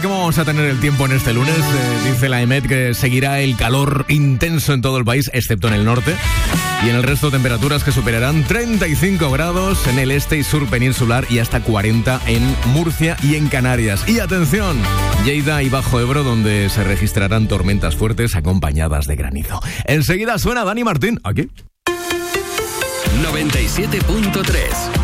¿cómo vamos a tener el tiempo en este lunes? Dice la EMET que seguirá el calor intenso en todo el país, excepto en el norte. Y en el resto, temperaturas que superarán 35 grados en el este y sur peninsular y hasta 40 en Murcia y en Canarias. Y atención, Lleida y Bajo Ebro, donde se registrarán tormentas fuertes acompañadas de granizo. Enseguida suena Dani Martín, aquí. 97.3